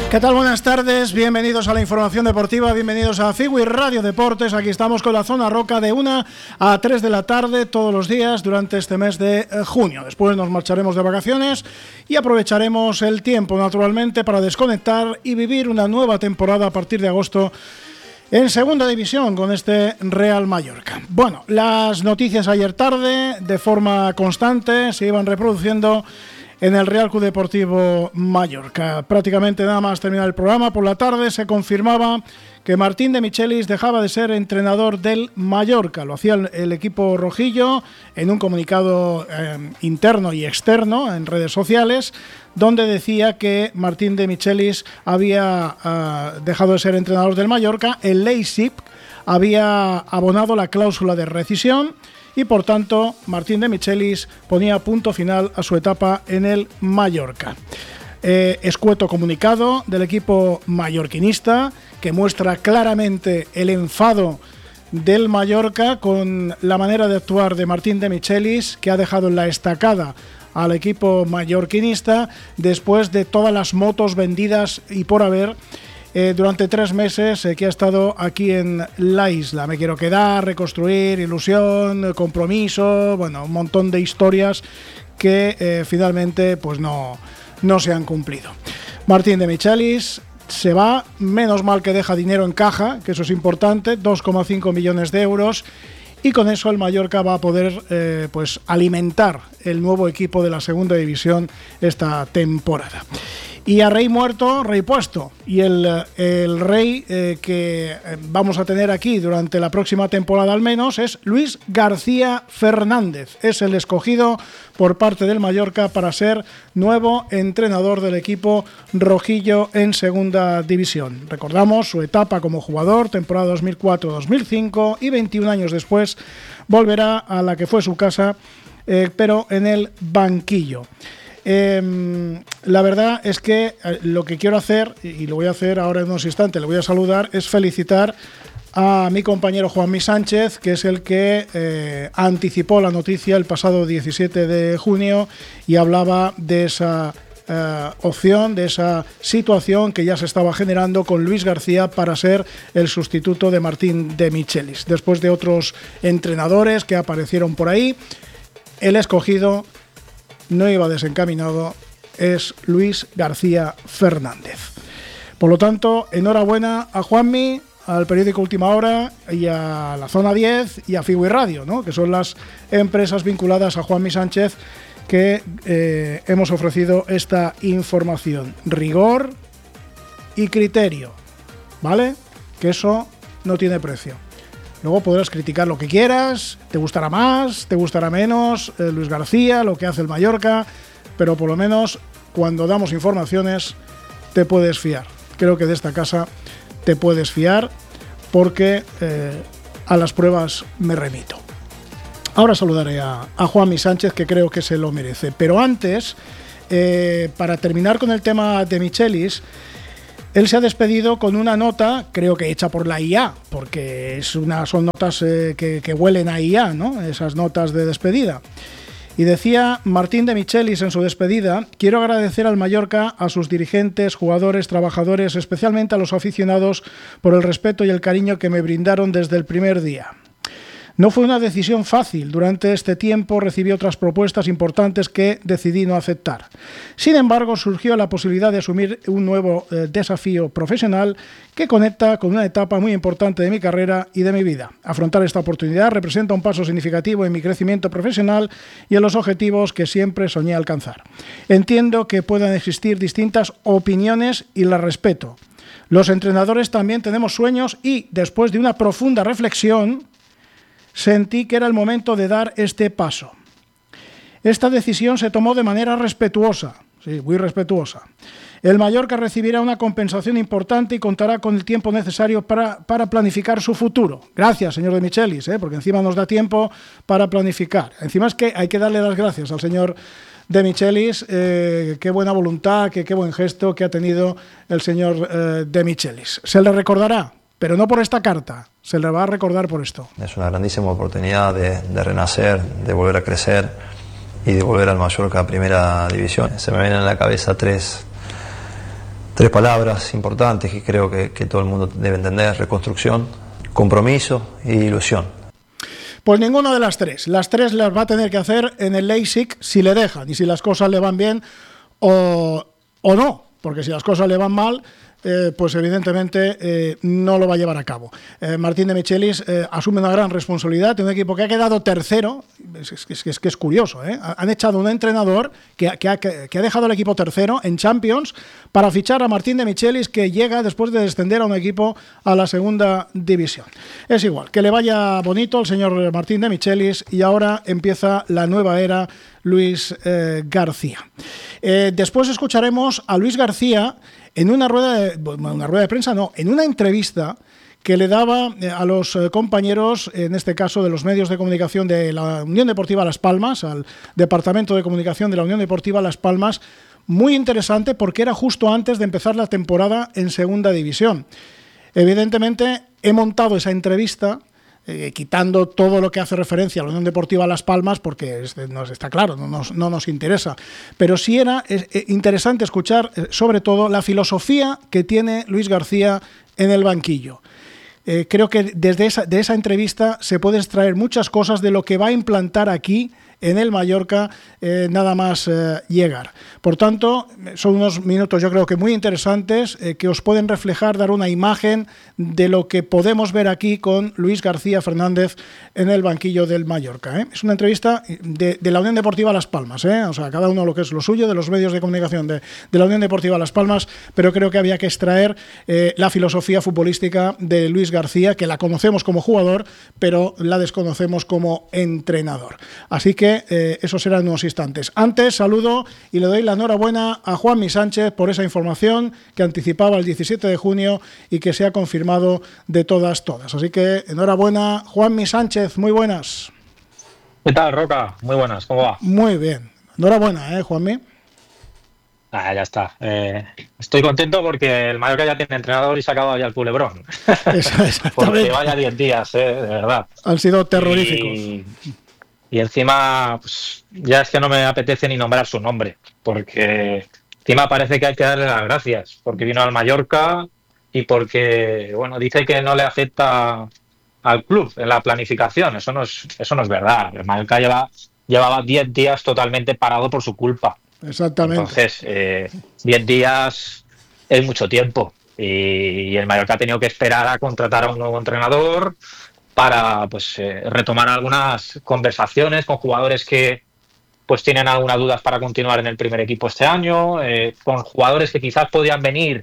¿Qué tal? Buenas tardes, bienvenidos a la información deportiva, bienvenidos a Figui Radio Deportes. Aquí estamos con la Zona Roca de 1 a 3 de la tarde todos los días durante este mes de junio. Después nos marcharemos de vacaciones y aprovecharemos el tiempo naturalmente para desconectar y vivir una nueva temporada a partir de agosto en segunda división con este Real Mallorca. Bueno, las noticias ayer tarde de forma constante se iban reproduciendo en el Real Club Deportivo Mallorca. Prácticamente nada más terminar el programa, por la tarde se confirmaba que Martín de Michelis dejaba de ser entrenador del Mallorca. Lo hacía el equipo rojillo en un comunicado interno y externo en redes sociales, donde decía que Martín de Michelis había dejado de ser entrenador del Mallorca. El Leipzig había abonado la cláusula de rescisión y por tanto Martín de Michelis ponía punto final a su etapa en el Mallorca. Escueto comunicado del equipo mallorquinista que muestra claramente el enfado del Mallorca con la manera de actuar de Martín de Michelis, que ha dejado en la estacada al equipo mallorquinista después de todas las motos vendidas y por haber durante 3 meses que ha estado aquí en la isla. Me quiero quedar, reconstruir, ilusión, compromiso, bueno, un montón de historias que finalmente pues no se han cumplido. Martín de Michelis se va, menos mal que deja dinero en caja, que eso es importante, 2,5 millones de euros, y con eso el Mallorca va a poder pues alimentar el nuevo equipo de la segunda división esta temporada. Y a rey muerto, rey puesto. Y el rey que vamos a tener aquí durante la próxima temporada al menos es Luis García Fernández. Es el escogido por parte del Mallorca para ser nuevo entrenador del equipo rojillo en segunda división. Recordamos su etapa como jugador, temporada 2004-2005, y 21 años después volverá a la que fue su casa, pero en el banquillo. La verdad es que lo que quiero hacer, y lo voy a hacer ahora en unos instantes, le voy a saludar, es felicitar a mi compañero Juanmi Sánchez, que es el que anticipó la noticia el pasado 17 de junio y hablaba de esa opción, de esa situación que ya se estaba generando con Luis García para ser el sustituto de Martín de Michelis. Después de otros entrenadores que aparecieron por ahí, el escogido no iba desencaminado, es Luis García Fernández. Por lo tanto, enhorabuena a Juanmi, al periódico Última Hora y a la Zona 10 y a Figui Radio, ¿no?, que son las empresas vinculadas a Juanmi Sánchez que hemos ofrecido esta información. Rigor y criterio, ¿vale? Que eso no tiene precio. Luego podrás criticar lo que quieras, te gustará más, te gustará menos, Luis García, lo que hace el Mallorca, pero por lo menos cuando damos informaciones te puedes fiar. Creo que de esta casa te puedes fiar porque a las pruebas me remito. Ahora saludaré a Juanmi Sánchez, que creo que se lo merece. Pero antes, para terminar con el tema de Michelis, él se ha despedido con una nota, creo que hecha por la IA, porque son notas que huelen a IA, ¿no?, esas notas de despedida. Y decía Martín de Michelis en su despedida: quiero agradecer al Mallorca, a sus dirigentes, jugadores, trabajadores, especialmente a los aficionados, por el respeto y el cariño que me brindaron desde el primer día. No fue una decisión fácil. Durante este tiempo recibí otras propuestas importantes que decidí no aceptar. Sin embargo, surgió la posibilidad de asumir un nuevo desafío profesional que conecta con una etapa muy importante de mi carrera y de mi vida. Afrontar esta oportunidad representa un paso significativo en mi crecimiento profesional y en los objetivos que siempre soñé alcanzar. Entiendo que puedan existir distintas opiniones y las respeto. Los entrenadores también tenemos sueños y, después de una profunda reflexión, sentí que era el momento de dar este paso. Esta decisión se tomó de manera respetuosa, sí, muy respetuosa. El Mallorca recibirá una compensación importante y contará con el tiempo necesario para planificar su futuro. Gracias, señor de Michelis, porque encima nos da tiempo para planificar. Encima es que hay que darle las gracias al señor de Michelis, qué buena voluntad, qué buen gesto que ha tenido el señor de Michelis. Se le recordará, pero no por esta carta, se le va a recordar por esto. Es una grandísima oportunidad de renacer, de volver a crecer y de volver al Mallorca a primera división. Se me vienen a la cabeza tres Tres palabras importantes que creo que todo el mundo debe entender: reconstrucción, compromiso y ilusión. Pues ninguna de las tres. Las tres las va a tener que hacer en el Leipzig si le dejan y si las cosas le van bien o no, porque si las cosas le van mal, pues evidentemente no lo va a llevar a cabo. Martín de Michelis asume una gran responsabilidad de un equipo que ha quedado tercero. Es que es curioso, ¿eh? Han echado un entrenador que ha dejado el equipo tercero en Champions para fichar a Martín de Michelis, que llega después de descender a un equipo a la segunda división. Es igual, que le vaya bonito al señor Martín de Michelis, y ahora empieza la nueva era Luis García. Después escucharemos a Luis García en una rueda de prensa, en una entrevista que le daba a los compañeros, en este caso de los medios de comunicación de la Unión Deportiva Las Palmas, al Departamento de Comunicación de la Unión Deportiva Las Palmas. Muy interesante porque era justo antes de empezar la temporada en Segunda División. Evidentemente he montado esa entrevista quitando todo lo que hace referencia a la Unión Deportiva Las Palmas, porque está claro, no nos interesa. Pero sí era interesante escuchar, sobre todo, la filosofía que tiene Luis García en el banquillo. Creo que de esa entrevista se puede extraer muchas cosas de lo que va a implantar aquí en el Mallorca nada más llegar. Por tanto, son unos minutos yo creo que muy interesantes que os pueden reflejar, dar una imagen de lo que podemos ver aquí con Luis García Fernández en el banquillo del Mallorca. Es una entrevista de la Unión Deportiva Las Palmas, o sea, cada uno lo que es lo suyo, de los medios de comunicación de la Unión Deportiva Las Palmas, pero creo que había que extraer la filosofía futbolística de Luis García, que la conocemos como jugador, pero la desconocemos como entrenador. Así que eso será en unos instantes. Antes, saludo y le doy la enhorabuena a Juanmi Sánchez por esa información que anticipaba el 17 de junio y que se ha confirmado de todas. Así que enhorabuena, Juanmi Sánchez, muy buenas. ¿Qué tal, Roca? Muy buenas, ¿cómo va? Muy bien. Enhorabuena, Juanmi. Ya está. Estoy contento porque el Mallorca ya tiene entrenador y se ha acabado ya el culebrón. Porque vaya 10 días, de verdad. Han sido terroríficos. Y encima, pues, ya es que no me apetece ni nombrar su nombre, porque encima parece que hay que darle las gracias, porque vino al Mallorca y porque, bueno, dice que no le afecta al club en la planificación. Eso no es verdad. El Mallorca llevaba 10 días totalmente parado por su culpa. Exactamente. Entonces, 10 días es mucho tiempo y el Mallorca ha tenido que esperar a contratar a un nuevo entrenador para retomar algunas conversaciones con jugadores que pues tienen algunas dudas para continuar en el primer equipo este año, con jugadores que quizás podían venir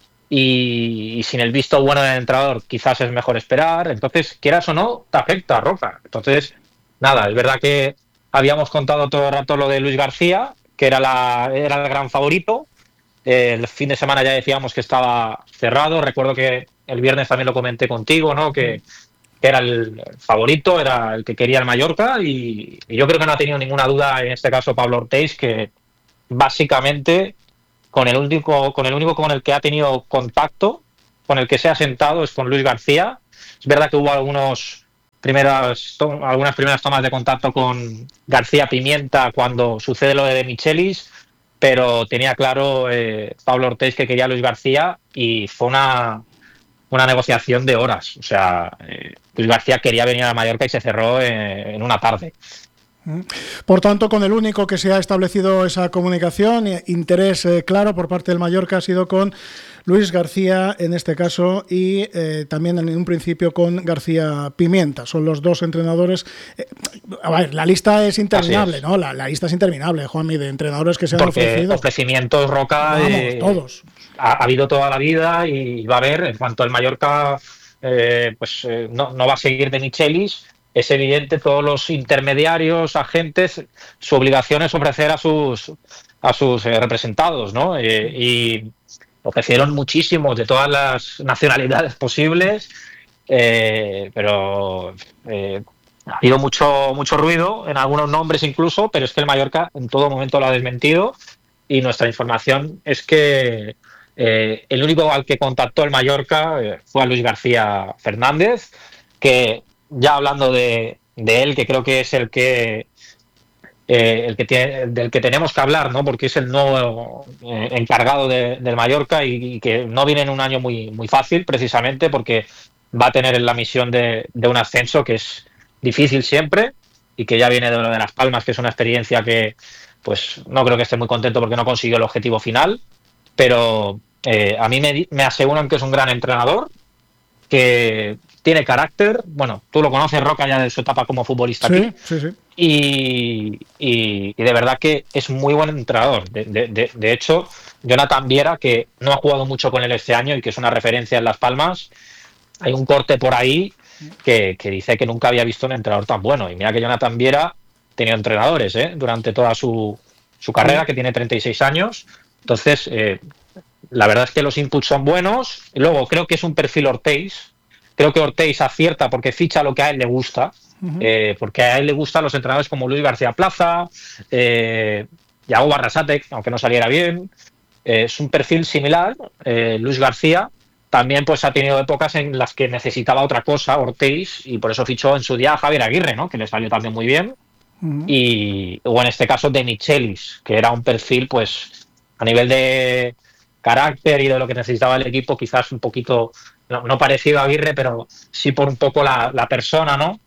y sin el visto bueno del entrenador quizás es mejor esperar. Entonces, quieras o no, te afecta, Roca. Entonces, nada, es verdad que habíamos contado todo el rato lo de Luis García, que era el gran favorito. El fin de semana ya decíamos que estaba cerrado. Recuerdo que el viernes también lo comenté contigo, ¿no? Que era el favorito, era el que quería el Mallorca, y yo creo que no ha tenido ninguna duda en este caso Pablo Ortiz, que básicamente con el único con el que ha tenido contacto, con el que se ha sentado, es con Luis García. Es verdad que hubo algunas primeras tomas de contacto con García Pimienta cuando sucede lo de Michelis, pero tenía claro Pablo Ortiz que quería a Luis García y fue una negociación de horas. O sea, Luis García quería venir a Mallorca y se cerró en una tarde. Por tanto, con el único que se ha establecido esa comunicación, interés claro por parte del Mallorca, ha sido con Luis García en este caso, y también en un principio con García Pimienta. Son los dos entrenadores. A ver, la lista es interminable, ¿no? La lista es interminable, Juanmi, de entrenadores que se han ofrecido. Ofrecimientos, Roca, todos. Ha habido toda la vida y va a haber. En cuanto el Mallorca no va a seguir de Michelis, es evidente, todos los intermediarios, agentes, su obligación es ofrecer a sus representados, ¿no? Y ofrecieron muchísimos de todas las nacionalidades posibles, pero ha habido mucho ruido en algunos nombres incluso, pero es que el Mallorca en todo momento lo ha desmentido, y nuestra información es que el único al que contactó el Mallorca fue a Luis García Fernández, que ya hablando de él, que creo que es el que del que tenemos que hablar, ¿no? Porque es el nuevo encargado del Mallorca y que no viene en un año muy, muy fácil, precisamente porque va a tener la misión de un ascenso que es difícil siempre y que ya viene de lo de Las Palmas, que es una experiencia que pues no creo que esté muy contento porque no consiguió el objetivo final, pero a mí me aseguran que es un gran entrenador, que tiene carácter. Bueno, tú lo conoces, Roca, ya de su etapa como futbolista aquí. Sí. Y de verdad que es muy buen entrenador. De hecho, Jonathan Viera, que no ha jugado mucho con él este año y que es una referencia en Las Palmas, hay un corte por ahí que dice que nunca había visto un entrenador tan bueno. Y mira que Jonathan Viera ha tenido entrenadores durante toda su carrera, que tiene 36 años. Entonces, la verdad es que los inputs son buenos. Y luego creo que es un perfil Ortiz. Creo que Ortiz acierta porque ficha lo que a él le gusta. Porque a él le gustan los entrenadores como Luis García Plaza, Yago Barrasate, aunque no saliera bien. Es un perfil similar. Luis García también pues ha tenido épocas en las que necesitaba otra cosa, Ortiz, y por eso fichó en su día a Javier Aguirre, ¿no? Que le salió también muy bien. O en este caso de Michelis, que era un perfil pues a nivel de carácter y de lo que necesitaba el equipo, quizás un poquito, no parecido a Aguirre, pero sí por un poco la persona, ¿no?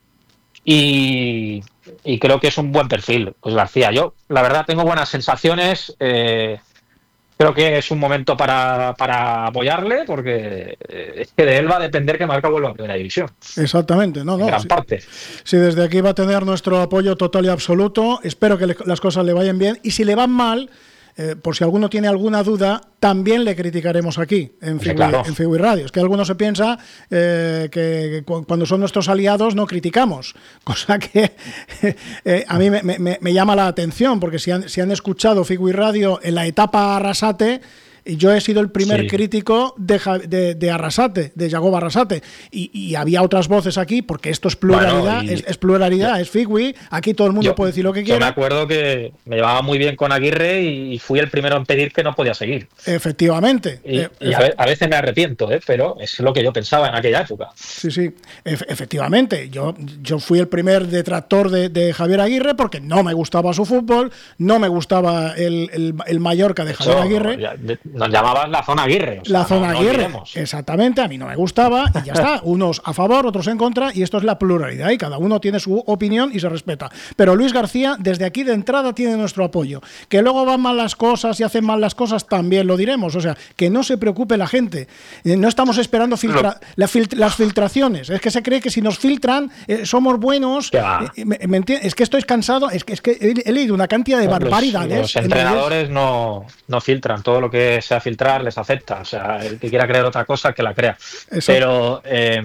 Y creo que es un buen perfil, pues García. Yo, la verdad, tengo buenas sensaciones. Creo que es un momento para apoyarle, porque es que de él va a depender que Mallorca vuelva a primera división. Exactamente, no. Gran parte. Sí, desde aquí va a tener nuestro apoyo total y absoluto. Espero que las cosas le vayan bien. Y si le van mal, por si alguno tiene alguna duda, también le criticaremos aquí, en Figui Radio. Es que alguno se piensa que cuando son nuestros aliados no criticamos, cosa que a mí me llama la atención, porque si han escuchado Figui Radio en la etapa Arrasate, yo he sido el primer crítico de Arrasate, de Yago Arrasate, y había otras voces aquí, porque esto es pluralidad, bueno, es pluralidad, es Figui, aquí todo el mundo puede decir lo que quiera. Yo me acuerdo que me llevaba muy bien con Aguirre y fui el primero en pedir que no podía seguir. Efectivamente. Y a veces me arrepiento, pero es lo que yo pensaba en aquella época. Sí, efectivamente. Yo fui el primer detractor de Javier Aguirre porque no me gustaba su fútbol, no me gustaba el Mallorca de Javier Aguirre. Nos llamaban la zona Aguirre. La zona Aguirre, exactamente, a mí no me gustaba y ya está, unos a favor, otros en contra, y esto es la pluralidad y cada uno tiene su opinión y se respeta. Pero Luis García, desde aquí de entrada, tiene nuestro apoyo. Que luego van mal las cosas y hacen mal las cosas, también lo diremos, o sea, que no se preocupe la gente. No estamos esperando las filtraciones, es que se cree que si nos filtran somos buenos. ¿Me entiendes? Es que estoy cansado, es que he leído una cantidad de barbaridades. Los entrenadores no filtran, todo lo que sea filtrar les acepta, o sea, el que quiera creer otra cosa que la crea. Eso. Pero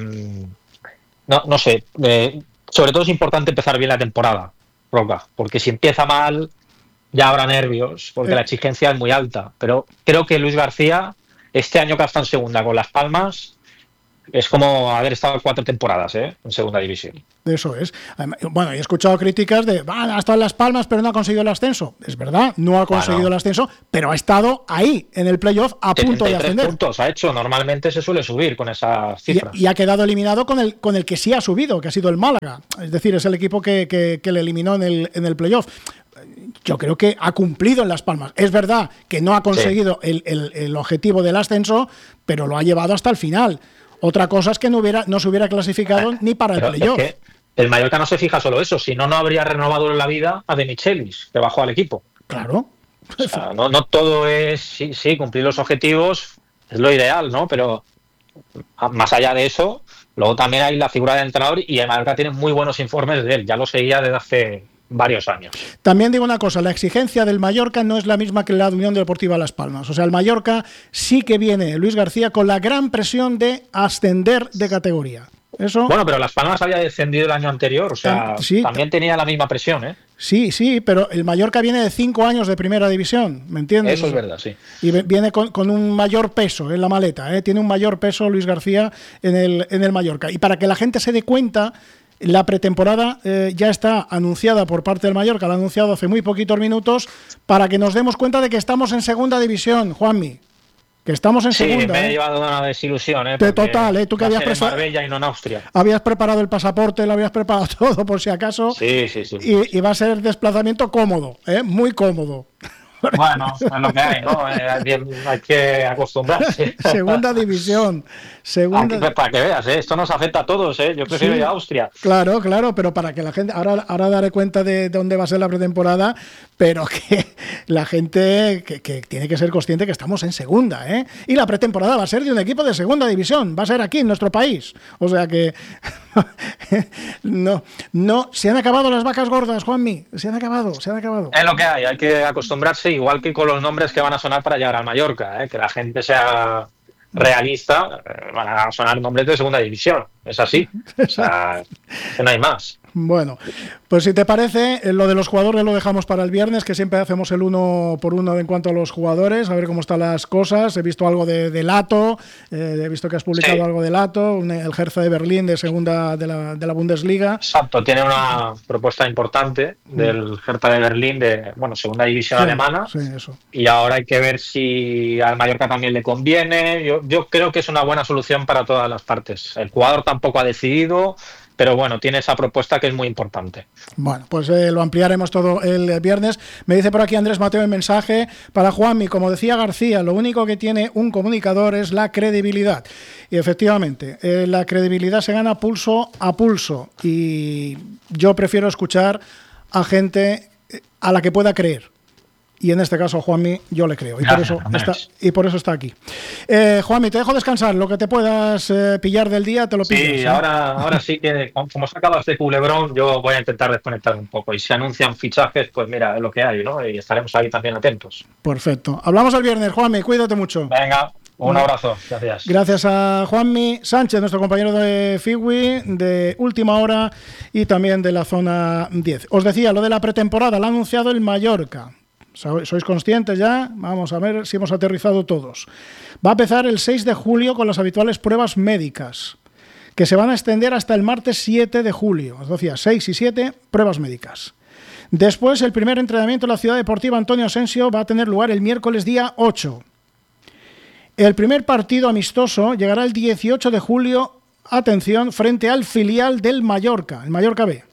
no sé, sobre todo es importante empezar bien la temporada, Roca, porque si empieza mal ya habrá nervios, porque la exigencia es muy alta, pero creo que Luis García este año que ha estado en segunda con Las Palmas es como haber estado 4 temporadas en segunda división. Eso es. Bueno, he escuchado críticas de ha estado en Las Palmas pero no ha conseguido el ascenso. Es verdad, no ha conseguido el ascenso, pero ha estado ahí, en el playoff, a punto de ascender. Puntos ha hecho, normalmente se suele subir con esas cifras. Y ha quedado eliminado con el que sí ha subido, que ha sido el Málaga. Es decir, es el equipo que le eliminó en el playoff. Yo creo que ha cumplido en Las Palmas. Es verdad que no ha conseguido el objetivo del ascenso, pero lo ha llevado hasta el final. Otra cosa es que no se hubiera clasificado ni para el playoff. Es que el Mallorca no se fija solo eso, si no habría renovado en la vida a De Michelis, que bajó al equipo. Claro. O sea, no todo es, sí, cumplir los objetivos es lo ideal, ¿no? Pero más allá de eso, luego también hay la figura del entrenador y el Mallorca tiene muy buenos informes de él, ya lo seguía desde hace varios años. También digo una cosa, la exigencia del Mallorca no es la misma que la de Unión Deportiva Las Palmas. O sea, el Mallorca sí que viene, Luis García, con la gran presión de ascender de categoría. Eso. Bueno, pero Las Palmas había descendido el año anterior, o sea, también tenía la misma presión, ¿eh? Sí, pero el Mallorca viene de 5 años de primera división, ¿me entiendes? Eso es verdad, sí. Y viene con un mayor peso en la maleta, ¿eh? Tiene un mayor peso Luis García en el Mallorca. Y para que la gente se dé cuenta, la pretemporada ya está anunciada por parte del Mallorca, la ha anunciado hace muy poquitos minutos, para que nos demos cuenta de que estamos en segunda división, Juanmi. Que estamos en Sí, segunda. me he llevado una desilusión, Total, tú que habías en Marbella y no en Austria. Habías preparado el pasaporte, lo habías preparado todo por si acaso. Sí. Y va a ser desplazamiento cómodo, muy cómodo. Bueno, es lo que hay, ¿no? Hay que acostumbrarse. Segunda división. Para que veas, esto nos afecta a todos, yo prefiero ir a Austria. Claro, pero para que la gente, ahora daré cuenta de dónde va a ser la pretemporada, pero que la gente que tiene que ser consciente que estamos en segunda, y la pretemporada va a ser de un equipo de segunda división, va a ser aquí en nuestro país, o sea que no, se han acabado las vacas gordas, Juanmi, se han acabado. Es lo que hay que acostumbrarse, igual que con los nombres que van a sonar para llegar al Mallorca, que la gente sea realista, van a sonar nombres de segunda división, es así, o sea, que no hay más. Bueno, pues si te parece, lo de los jugadores lo dejamos para el viernes, que siempre hacemos el 1 por 1 en cuanto a los jugadores, a ver cómo están las cosas. He visto algo de Lato, he visto que has publicado algo de Lato, el Hertha de Berlín de segunda de la Bundesliga. Exacto, tiene una propuesta importante del Hertha de Berlín de segunda división alemana. Sí, eso. Y ahora hay que ver si al Mallorca también le conviene. Yo creo que es una buena solución para todas las partes. El jugador tampoco ha decidido, pero tiene esa propuesta que es muy importante. Bueno, pues lo ampliaremos todo el viernes. Me dice por aquí Andrés Mateo en mensaje para Juanmi, como decía García, lo único que tiene un comunicador es la credibilidad. Y efectivamente, la credibilidad se gana pulso a pulso, y yo prefiero escuchar a gente a la que pueda creer. Y en este caso, Juanmi, yo le creo. Y por eso está aquí. Juanmi, te dejo descansar. Lo que te puedas pillar del día, te lo pillas. Sí, ahora sí que, como se acaba este culebrón, yo voy a intentar desconectar un poco. Y si anuncian fichajes, pues mira, es lo que hay, ¿no? Y estaremos ahí también atentos. Perfecto. Hablamos el viernes, Juanmi. Cuídate mucho. Venga, un abrazo. Gracias. Gracias a Juanmi Sánchez, nuestro compañero de Figui, de Última Hora y también de la Zona 10. Os decía, lo de la pretemporada, lo ha anunciado el Mallorca. ¿Sois conscientes ya? Vamos a ver si hemos aterrizado todos. Va a empezar el 6 de julio con las habituales pruebas médicas, que se van a extender hasta el martes 7 de julio. Os decía, 6 y 7, pruebas médicas. Después, el primer entrenamiento en la Ciudad Deportiva Antonio Asensio va a tener lugar el miércoles día 8. El primer partido amistoso llegará el 18 de julio, atención, frente al filial del Mallorca, el Mallorca B.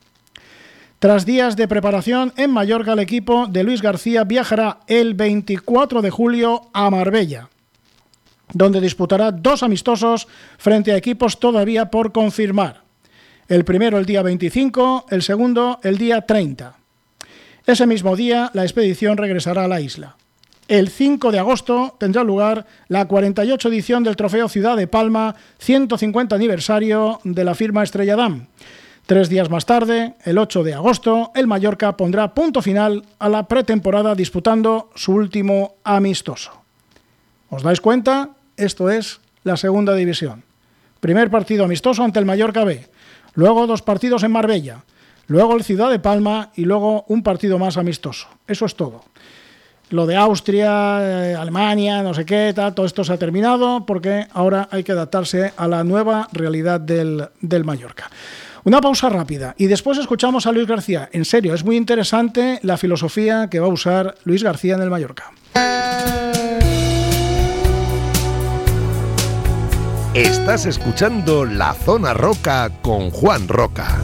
Tras días de preparación en Mallorca, el equipo de Luis García viajará el 24 de julio a Marbella, donde disputará 2 amistosos frente a equipos todavía por confirmar. El primero el día 25, el segundo el día 30. Ese mismo día, la expedición regresará a la isla. El 5 de agosto tendrá lugar la 48 edición del Trofeo Ciudad de Palma, 150 aniversario de la firma Estrella Damm. 3 días más tarde, el 8 de agosto, el Mallorca pondrá punto final a la pretemporada disputando su último amistoso. ¿Os dais cuenta? Esto es la segunda división. Primer partido amistoso ante el Mallorca B, luego 2 partidos en Marbella, luego el Ciudad de Palma y luego un partido más amistoso. Eso es todo. Lo de Austria, Alemania, no sé qué, todo esto se ha terminado porque ahora hay que adaptarse a la nueva realidad del Mallorca. Una pausa rápida y después escuchamos a Luis García. En serio, es muy interesante la filosofía que va a usar Luis García en el Mallorca. Estás escuchando La Zona Roca con Juan Roca.